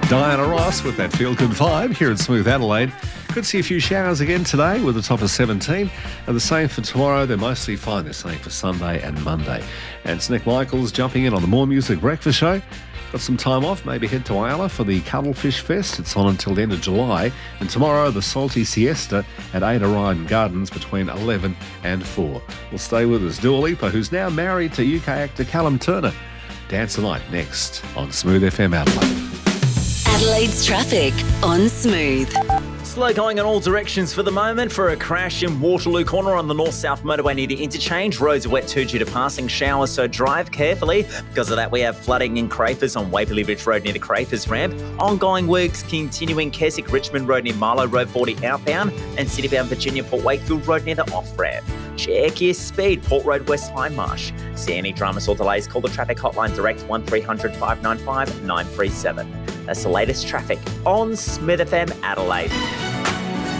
Diana Ross with that feel-good vibe here in Smooth Adelaide. Could see a few showers again today with a top of 17. And the same for tomorrow. They're mostly fine. The same for Sunday and Monday. And it's Nick Michaels jumping in on the More Music Breakfast Show. Got some time off, maybe head to Iala for the Cuttlefish Fest. It's on until the end of July. And tomorrow, the Salty Siesta at Ada Ryan Gardens between 11 and 4. We'll stay with us, Dua Lipa, who's now married to UK actor Callum Turner. Dance the Night next on Smooth FM Adelaide. Adelaide's traffic on Smooth. Slow going in all directions for the moment for a crash in Waterloo Corner on the north-south motorway near the interchange. Roads are wet too due to passing showers, so drive carefully. Because of that, we have flooding in Crafers on Waverley Ridge Road near the Crafers ramp. Ongoing works continuing Keswick Richmond Road near Marlow Road 40 outbound and Citybound Virginia Port Wakefield Road near the off-ramp. Check your speed, Port Road West Hindmarsh. See any dramas or delays, call the traffic hotline direct 1300 595 937. That's the latest traffic on Smith FM Adelaide.